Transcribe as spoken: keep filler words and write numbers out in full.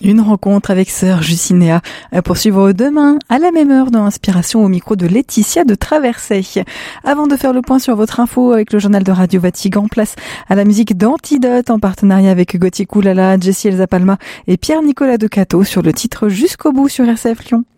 Une rencontre avec sœur Jucinéa à poursuivre demain à la même heure dans Inspiration au micro de Laetitia de Traversée. Avant de faire le point sur votre info avec le journal de Radio Vatican, place à la musique d'Antidote en partenariat avec Gauthier Koulala, Jessie Elsa Palma et Pierre-Nicolas Decato sur le titre Jusqu'au bout sur R C F Lyon.